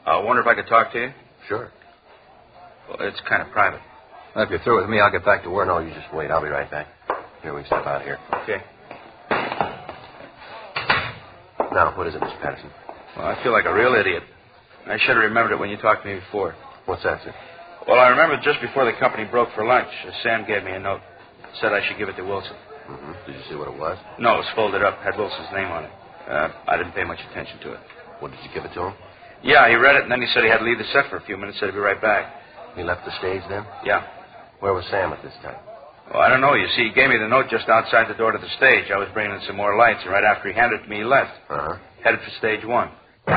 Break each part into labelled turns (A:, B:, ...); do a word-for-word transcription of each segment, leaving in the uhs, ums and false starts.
A: I wonder if I could talk to you?
B: Sure.
A: Well, it's kind of private.
B: Well, if you're through with me, I'll get back to work. No, you just wait. I'll be right back. Here, we can step out here.
A: Okay.
B: Now, what is it, Mister Patterson?
A: Well, I feel like a real idiot. I should have remembered it when you talked to me before.
B: What's that, sir?
A: Well, I remember just before the company broke for lunch, Sam gave me a note. Said I should give it to Wilson.
B: Mm-hmm. Did you see what it was?
A: No, it was folded up. Had Wilson's name on it. Uh, I didn't pay much attention to it.
B: What, did you give it to him?
A: Yeah, he read it, and then he said he had to leave the set for a few minutes. Said he'd be right back.
B: He left the stage then?
A: Yeah.
B: Where was Sam at this time?
A: Well, I don't know. You see, he gave me the note just outside the door to the stage. I was bringing in some more lights, and right after he handed it to me, he left.
B: Uh-huh.
A: Headed for stage one.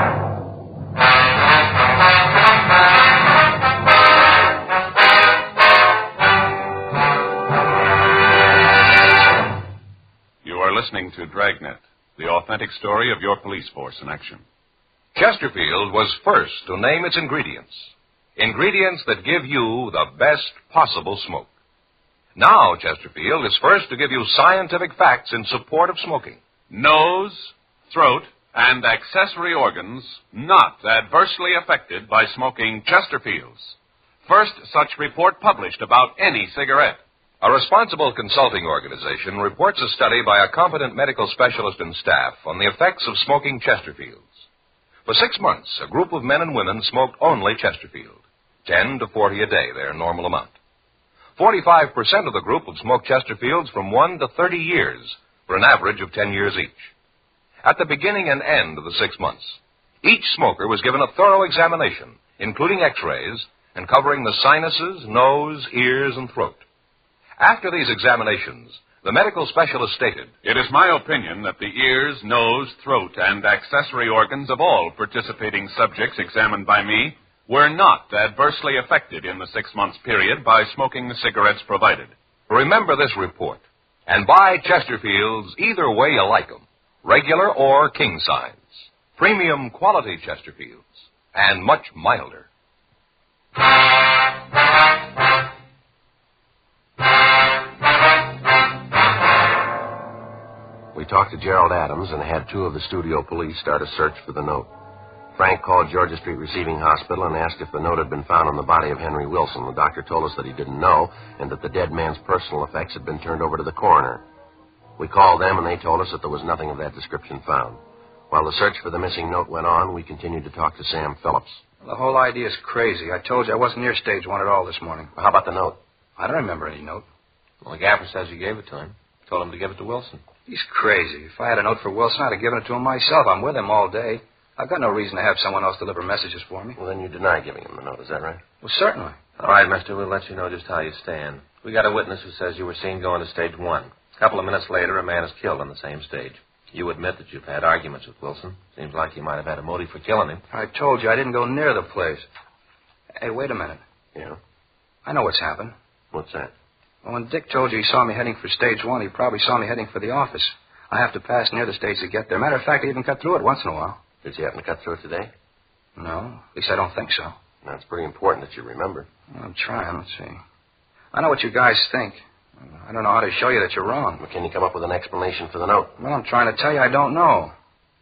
C: You are listening to Dragnet, the authentic story of your police force in action.
D: Chesterfield was first to name its ingredients. Ingredients that give you the best possible smoke. Now, Chesterfield is first to give you scientific facts in support of smoking.
C: Nose, throat, and accessory organs not adversely affected by smoking Chesterfields. First such report published about any cigarette.
D: A responsible consulting organization reports a study by a competent medical specialist and staff on the effects of smoking Chesterfields. For six months, a group of men and women smoked only Chesterfield. Ten to forty a day, their normal amount. Forty-five percent of the group would smoke Chesterfields from one to thirty years, for an average of ten years each. At the beginning and end of the six months, each smoker was given a thorough examination, including x-rays, and covering the sinuses, nose, ears, and throat. After these examinations, the medical specialist stated,
C: "It is my opinion that the ears, nose, throat, and accessory organs of all participating subjects examined by me were not adversely affected in the six months period by smoking the cigarettes provided."
D: Remember this report, and buy Chesterfields either way you like them, regular or king size. Premium quality Chesterfields, and much milder.
B: We talked to Gerald Adams and had two of the studio police start a search for the note. Frank called Georgia Street Receiving Hospital and asked if the note had been found on the body of Henry Wilson. The doctor told us that he didn't know and that the dead man's personal effects had been turned over to the coroner. We called them and they told us that there was nothing of that description found. While the search for the missing note went on, we continued to talk to Sam Phillips.
E: The whole idea is crazy. I told you I wasn't near stage one at all this morning.
B: Well, how about the note?
E: I don't remember any note.
B: Well, the gaffer says you gave it to him. Told him to give it to Wilson.
E: He's crazy. If I had a note for Wilson, I'd have given it to him myself. I'm with him all day. I've got no reason to have someone else deliver messages for me.
B: Well, then you deny giving him the note, is that right?
E: Well, certainly.
F: All right, mister, we'll let you know just how you stand. We got a witness who says you were seen going to stage one. A couple of minutes later, a man is killed on the same stage. You admit that you've had arguments with Wilson. Seems like you might have had a motive for killing him.
E: I told you I didn't go near the place. Hey, wait a minute.
B: Yeah?
E: I know what's happened.
B: What's that?
E: Well, when Dick told you he saw me heading for stage one, he probably saw me heading for the office. I have to pass near the stage to get there. Matter of fact, I even cut through it once in a while.
B: Did you happen to cut through it today?
E: No, at least I don't think so.
B: Now, it's pretty important that you remember.
E: Well, I'm trying. Let's see. I know what you guys think. I don't know how to show you that you're wrong.
B: Well, can you come up with an explanation for the note?
E: Well, I'm trying to tell you I don't know.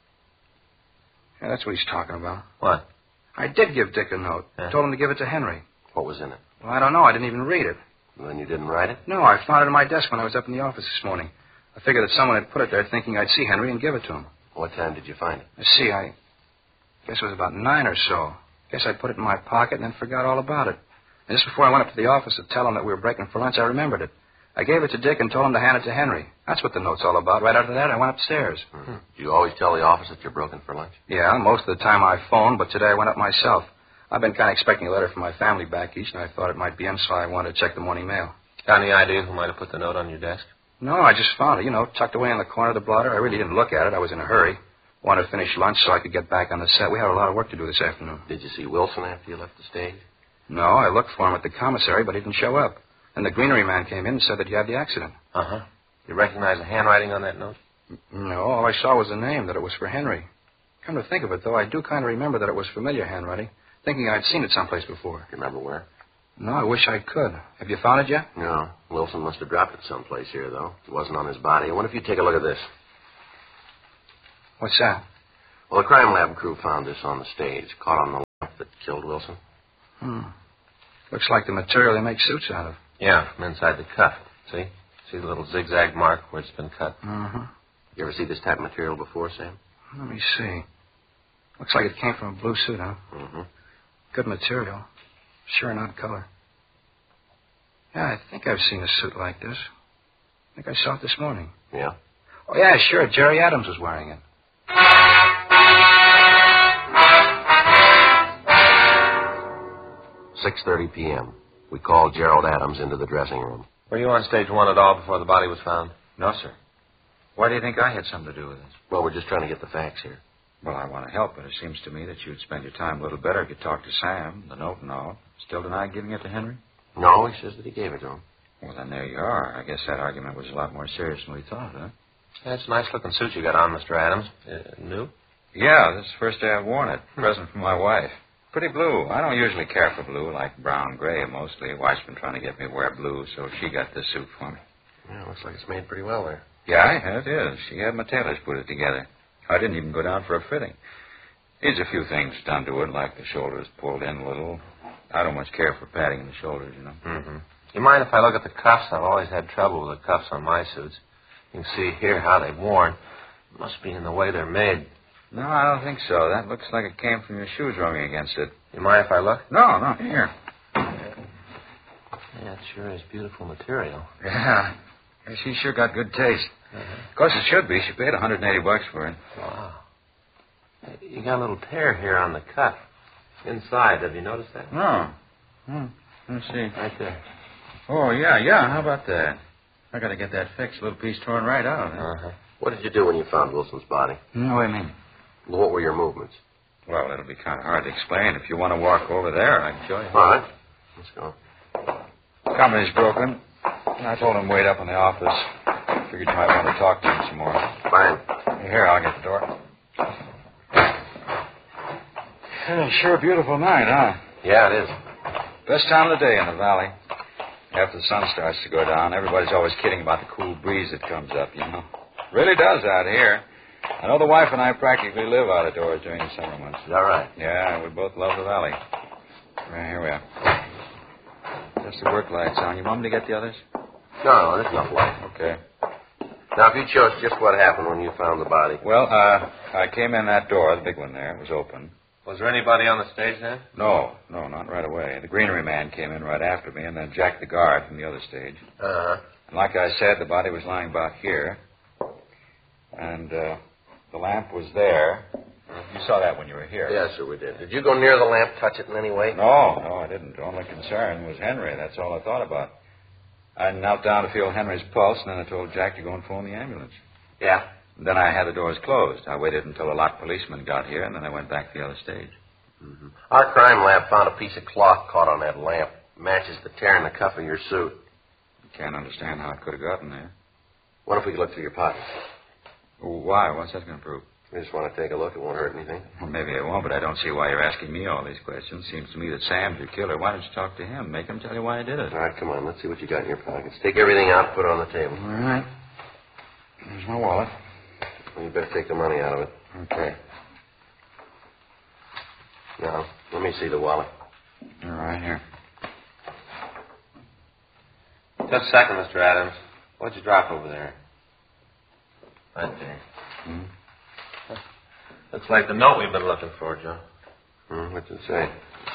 E: Yeah, that's what he's talking about.
F: What?
E: I did give Dick a note.
F: Huh?
E: I told him to give it to Henry.
B: What was in it?
E: Well, I don't know. I didn't even read it.
B: Well, then you didn't write it?
E: No, I found it in my desk when I was up in the office this morning. I figured that someone had put it there thinking I'd see Henry and give it to him.
B: What time did you find it?
E: Let's see, I guess it was about nine or so. Guess I put it in my pocket and then forgot all about it. And just before I went up to the office to tell him that we were breaking for lunch, I remembered it. I gave it to Dick and told him to hand it to Henry. That's what the note's all about. Right after that, I went upstairs.
B: Mm-hmm. Do you always tell the office that you're broken for lunch?
E: Yeah, most of the time I phone, but today I went up myself. I've been kind of expecting a letter from my family back east, and I thought it might be in, so I wanted to check the morning mail.
F: Got any idea who might have put the note on your desk?
E: No, I just found it, you know, tucked away in the corner of the blotter. I really didn't look at it. I was in a hurry. Wanted to finish lunch so I could get back on the set. We have a lot of work to do this afternoon.
B: Did you see Wilson after you left the stage?
E: No, I looked for him at the commissary, but he didn't show up. And the greenery man came in and said that you had the accident.
F: Uh-huh. You recognize the handwriting on that note?
E: No, all I saw was the name, that it was for Henry. Come to think of it, though, I do kind of remember that it was familiar handwriting, thinking I'd seen it someplace before.
B: Do you remember where?
E: No, I wish I could. Have you found it yet?
B: No. Wilson must have dropped it someplace here, though. It wasn't on his body. I wonder if you take a look at this.
E: What's that?
B: Well, the crime lab crew found this on the stage, caught on the left. The Killed Wilson?
E: Hmm. Looks like the material they make suits out of.
F: Yeah, from inside the cuff. See? See the little zigzag mark where it's been cut?
E: Mm-hmm.
B: You ever see this type of material before, Sam?
E: Let me see. Looks like it came from a blue suit, huh?
B: Mm-hmm.
E: Good material. Sure an odd color. Yeah, I think I've seen a suit like this. I think I saw it this morning.
B: Yeah?
E: Oh, yeah, sure. Jerry Adams was wearing it.
B: six thirty p.m. We called Gerald Adams into the dressing room.
F: Were you on stage one at all before the body was found?
G: No, sir. Why do you think I had something to do with this?
B: Well, we're just trying to get the facts here.
G: Well, I want to help, but it seems to me that you'd spend your time a little better if you talked to Sam, the note and all. Still deny giving it to Henry?
B: No, he says that he gave it to him.
G: Well, then there you are. I guess that argument was a lot more serious than we thought, huh?
F: That's a nice-looking suit you got on, Mister Adams. Uh, new?
G: Yeah, this is the first day I've worn it. Present from my wife. Pretty blue. I don't usually care for blue, like brown gray mostly. Wife's been trying to get me to wear blue, so she got this suit for me.
B: Yeah, looks like it's made pretty well there.
G: Yeah, it is. She had my tailors put it together. I didn't even go down for a fitting. Needs a few things done to it, like the shoulders pulled in a little. I don't much care for padding in the shoulders, you know.
F: Mm-hmm. You mind if I look at the cuffs? I've always had trouble with the cuffs on my suits. You can see here how they've worn. It must be in the way they're made.
G: No, I don't think so. That looks like it came from your shoes rubbing against it.
F: You mind if I look?
G: No, no, here.
F: Yeah, it sure is beautiful material.
G: Yeah. She sure got good taste.
F: Uh-huh.
G: Of course, it should be. She paid one hundred eighty bucks for it.
F: Wow. You got a little tear here on the cuff. Inside. Have you noticed that?
G: No. Hmm. Let's see.
F: Right there.
G: Oh, yeah, yeah. How about that? I got to get that fixed. A little piece torn right out. Huh?
F: Uh-huh.
B: What did you do when you found Wilson's body?
G: No, what do you mean?
B: What were your movements?
G: Well, it'll be kind of hard to explain. If you want to walk over there, I can show you.
B: All right. Let's go.
G: Company's broken. I told him wait up in the office. Figured you might want to talk to him some more.
B: Fine.
G: Here, I'll get the door. Yeah, sure a beautiful night, huh?
B: Yeah, it is.
G: Best time of the day in the valley. After the sun starts to go down, everybody's always kidding about the cool breeze that comes up, you know. Really does out here. I know the wife and I practically live out of doors during the summer months.
B: Is that right?
G: Yeah, we both love the valley. Right, here we are. Just the work lights on. You want me to get the others?
B: No, no, there's enough light.
G: Okay.
B: Now, if you chose just what happened when you found the body.
G: Well, uh, I came in that door, the big one there. It was open.
F: Was there anybody on the stage then?
G: No, no, not right away. The greenery man came in right after me, and then Jack the guard from the other stage.
B: Uh-huh.
G: And like I said, the body was lying about here. And uh, the lamp was there. You saw that when you were here.
B: Yes, sir, we did. Did you go near the lamp, touch it in any way?
G: No, no, I didn't. The only concern was Henry. That's all I thought about. I knelt down to feel Henry's pulse, and then I told Jack to go and phone the ambulance.
B: Yeah.
G: Then I had the doors closed. I waited until a locked policeman got here, and then I went back to the other stage.
B: Mm-hmm. Our crime lab found a piece of cloth caught on that lamp. Matches the tear in the cuff of your suit.
G: Can't understand how it could have gotten there.
B: What if we could look through your pockets?
G: Why? What's that going to prove?
B: We just want to take a look. It won't hurt anything.
G: Well, maybe it won't, but I don't see why you're asking me all these questions. Seems to me that Sam's your killer. Why don't you talk to him? Make him tell you why he did it.
B: All right, come on. Let's see what you got in your pockets. Take everything out, put it on the table.
G: All right. There's my wallet.
B: Well, you better take the money out of it.
G: Okay.
B: Now, let me see the wallet.
G: All right, here.
F: Just a second, Mister Adams. What'd you drop over there? Right there.
G: Hmm?
F: Looks like the note we've been looking for, Joe.
B: Hmm, what's it say?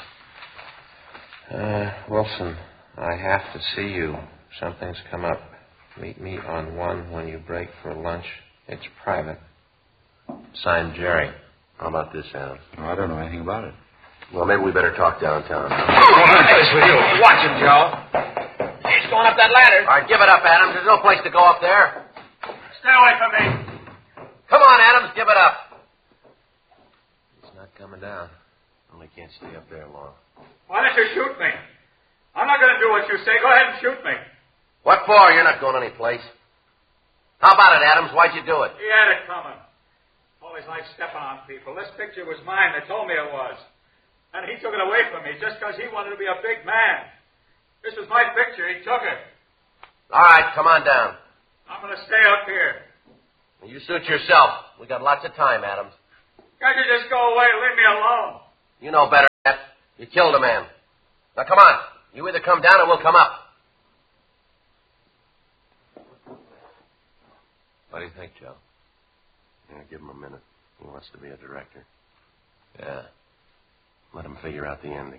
F: Uh, Wilson, I have to see you. Something's come up. Meet me on one when you break for lunch. It's private. Signed, Jerry.
B: How about this, Adams?
G: Oh, I don't know anything about it.
B: Well, maybe we better talk downtown.
E: What's with you? Watch him, Joe. He's going up that ladder.
B: All right, give it up, Adams. There's no place to go up there.
E: Stay away from me.
B: Come on, Adams, give it up.
F: He's not coming down.
B: Well, he can't stay up there long.
H: Why don't you shoot me? I'm not going to do what you say. Go ahead and shoot me.
B: What for? You're not going any place. How about it, Adams? Why'd you do it?
H: He had it coming. Always like stepping on people. This picture was mine. They told me it was. And he took it away from me just because he wanted to be a big man. This was my picture. He took it.
B: All right, come on down.
H: I'm going to stay up here.
B: You suit yourself. We got lots of time, Adams.
H: Can't you just go away and leave me alone?
B: You know better than that. You killed a man. Now, come on. You either come down or we'll come up.
F: What do you think, Joe?
B: Yeah, give him a minute. He wants to be a director.
F: Yeah.
B: Let him figure out the ending.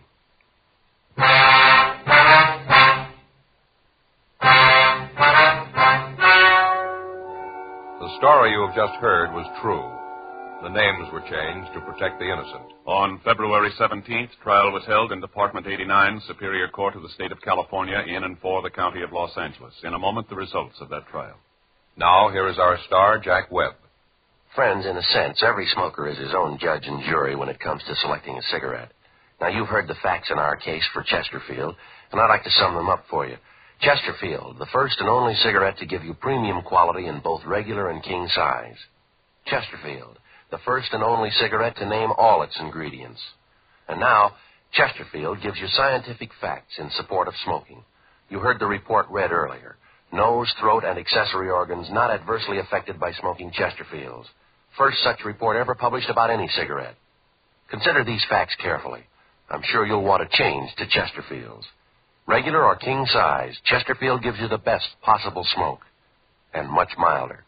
D: The story you have just heard was true. The names were changed to protect the innocent.
C: On February seventeenth, trial was held in Department eighty-nine, Superior Court of the State of California, in and for the County of Los Angeles. In a moment, the results of that trial.
D: Now, here is our star, Jack Webb.
B: Friends, in a sense, every smoker is his own judge and jury when it comes to selecting a cigarette. Now, you've heard the facts in our case for Chesterfield, and I'd like to sum them up for you. Chesterfield, the first and only cigarette to give you premium quality in both regular and king size. Chesterfield, the first and only cigarette to name all its ingredients. And now, Chesterfield gives you scientific facts in support of smoking. You heard the report read earlier. Nose, throat, and accessory organs not adversely affected by smoking Chesterfields. First such report ever published about any cigarette. Consider these facts carefully. I'm sure you'll want to change to Chesterfields. Regular or king size, Chesterfield gives you the best possible smoke. And much milder.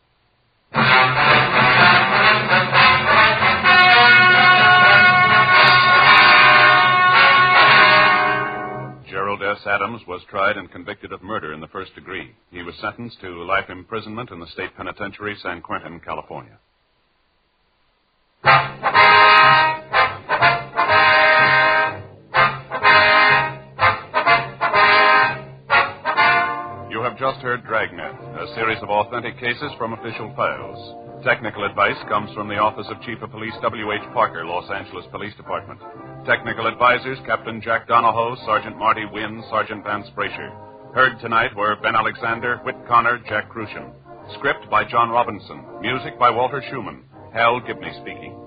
C: Gerald S. Adams was tried and convicted of murder in the first degree. He was sentenced to life imprisonment in the state penitentiary, San Quentin, California. You have just heard Dragnet, a series of authentic cases from official files. Technical advice comes from the Office of Chief of Police W H. Parker, Los Angeles Police Department. Technical advisors, Captain Jack Donahoe, Sergeant Marty Wynn, Sergeant Vance Brasher. Heard tonight were Ben Alexander, Whit Connor, Jack Crucian. Script by John Robinson. Music by Walter Schumann. Hal Gibney speaking.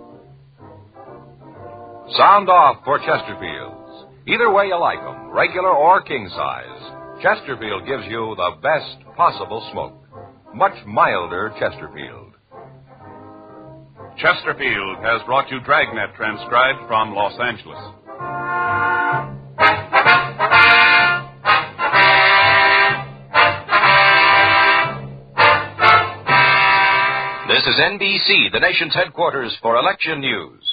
D: Sound off for Chesterfields. Either way you like them, regular or king size, Chesterfield gives you the best possible smoke. Much milder Chesterfield.
C: Chesterfield has brought you Dragnet, transcribed from Los Angeles.
I: This is N B C, the nation's headquarters for election news.